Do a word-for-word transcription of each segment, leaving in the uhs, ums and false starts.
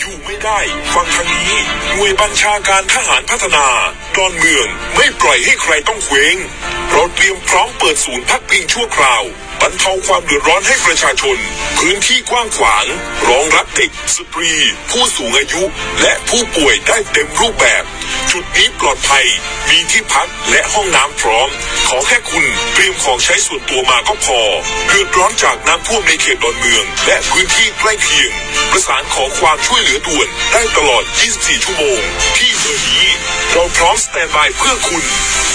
อยู่ไม่ได้ฟังทางนี้หน่วยบัญชาการทหารพัฒนาดอนเมืองไม่ปล่อยให้ใครต้องเคว้งเราเตรียมพร้อมเปิดศูนย์พักพิงชั่วคราวบรรเทาความเดือดร้อนให้ประชาชนพื้นที่กว้างขวางรองรับเด็กสตรีผู้สูงอายุและผู้ป่วยได้เต็มรูปแบบจุดนี้ปลอดภัยมีที่พักและห้องน้ำพร้อมขอแค่คุณเตรียมของใช้ส่วนตัวมาก็พอเดือดร้อนจากน้ำท่วมในเขตดอนเมืองและพื้นที่ใกล้เคียงประสานขอความช่วยเหลือด่วนได้ตลอดยี่สิบสี่ชั่วโมงที่เบอร์นี้เราพร้อมสแตนด์บายเพื่อคุณ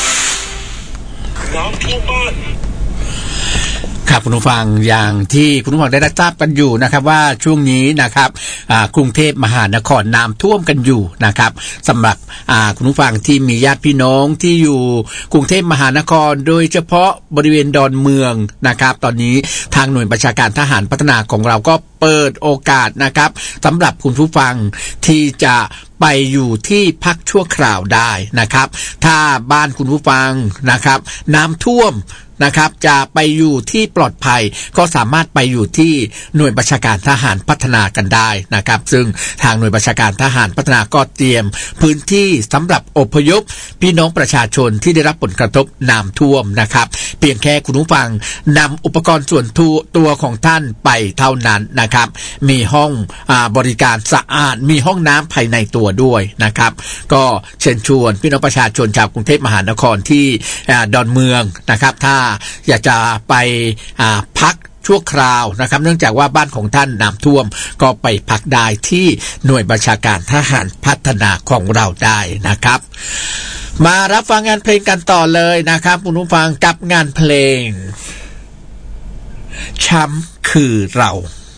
น้ำท่วมบ้านครับคุณผู้ฟังอย่างที่คุณผู้ฟังได้รับทราบกันอยู่นะครับว่าช่วงนี้นะครับกรุงเทพมหานครน้ำท่วมกันอยู่นะครับสำหรับคุณผู้ฟังที่มีญาติพี่น้องที่อยู่กรุงเทพมหานครโดยเฉพาะบริเวณดอนเมืองนะครับตอนนี้ทางหน่วยบัญชาการทหารพัฒนาของเราก็เปิดโอกาสนะครับสำหรับคุณผู้ฟังที่จะไปอยู่ที่พักชั่วคราวได้นะครับถ้าบ้านคุณผู้ฟังนะครับน้ำท่วมนะครับจะไปอยู่ที่ปลอดภัยก็สามารถไปอยู่ที่หน่วยบัญชาการทหารพัฒนากันได้นะครับซึ่งทางหน่วยบัญชาการทหารพัฒนาก็เตรียมพื้นที่สำหรับอพยพพี่น้องประชาชนที่ได้รับผลกระทบน้ำท่วมนะครับเพียงแค่คุณผู้ฟังนำอุปกรณ์ส่วนตัวของท่านไปเท่านั้นนะครับมีห้องอ่าบริการสะอาดมีห้องน้ำภายในตัวด้วยนะครับก็เชิญชวนพี่น้องประชาชนชาวกรุงเทพมหานครที่ดอนเมืองนะครับถ้าอยากจะไปพักชั่วคราวนะครับเนื่องจากว่าบ้านของท่านน้ำท่วมก็ไปพักได้ที่หน่วยบัญชาการทหารพัฒนาของเราได้นะครับมารับฟังงานเพลงกันต่อเลยนะครับคุณผู้ฟังกับงานเพลงช้ำคือเรา